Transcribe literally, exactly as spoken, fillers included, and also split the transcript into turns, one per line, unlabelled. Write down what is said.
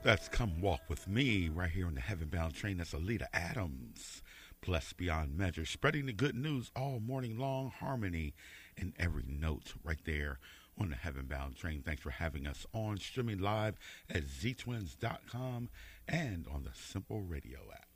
That's Come Walk With Me right here on the Heaven Bound Train. That's Alita Adams. Blessed beyond measure. Spreading the good news all morning long. Harmony in every note right there on the Heaven Bound Train. Thanks for having us on. Streaming live at z twins dot com and on the Simple Radio app.